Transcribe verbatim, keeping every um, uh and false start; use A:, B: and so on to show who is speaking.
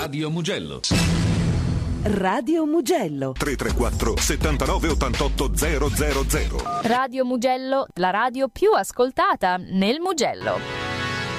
A: Radio Mugello.
B: Radio Mugello
C: tre tre quattro settantanove ottantotto zero zero zero.
D: Radio Mugello, la radio più ascoltata nel Mugello.